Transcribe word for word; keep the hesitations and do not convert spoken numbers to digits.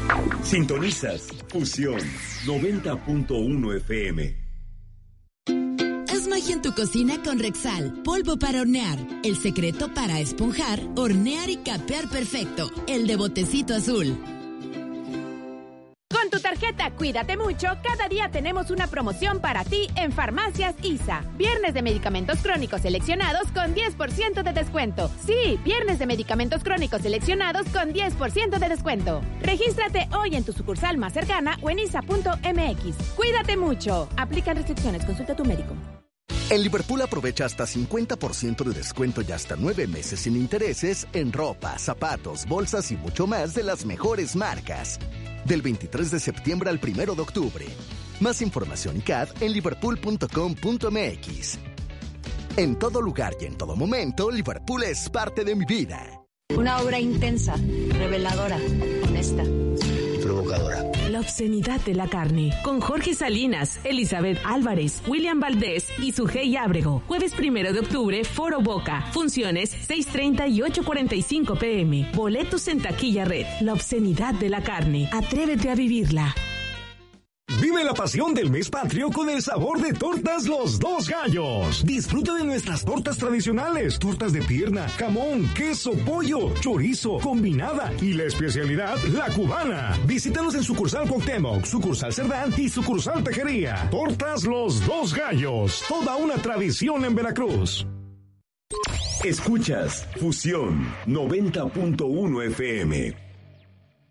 Sintonizas Fusión noventa punto uno F M. Haz magia en tu cocina con Rexal, polvo para hornear. El secreto para esponjar, hornear y capear perfecto. El de botecito azul. Con tu tarjeta Cuídate Mucho, cada día tenemos una promoción para ti en Farmacias I S A. Viernes de medicamentos crónicos seleccionados con diez por ciento de descuento. Sí, viernes de medicamentos crónicos seleccionados con diez por ciento de descuento. Regístrate hoy en tu sucursal más cercana o en isa punto m x. Cuídate mucho. Aplican restricciones. Consulta a tu médico. En Liverpool aprovecha hasta cincuenta por ciento de descuento y hasta nueve meses sin intereses en ropa, zapatos, bolsas y mucho más de las mejores marcas. Del veintitrés de septiembre al primero de octubre. Más información y C A D en liverpool punto com punto m x. En todo lugar y en todo momento, Liverpool es parte de mi vida. Una obra intensa, reveladora, honesta y provocadora. La obscenidad de la carne. Con Jorge Salinas, Elizabeth Álvarez, William Valdés y Sujei Ábrego. Jueves primero de octubre, Foro Boca. Funciones seis treinta y ocho cuarenta y cinco pm. Boletos en Taquilla Red. La obscenidad de la carne. Atrévete a vivirla. Vive la pasión del mes patrio con el sabor de Tortas Los Dos Gallos. Disfruta de nuestras tortas tradicionales, tortas de pierna, jamón, queso, pollo, chorizo, combinada y la especialidad, la cubana. Visítanos en sucursal Cuauhtémoc, sucursal Cerdán y sucursal Tejería. Tortas Los Dos Gallos, toda una tradición en Veracruz. Escuchas Fusión noventa punto uno F M.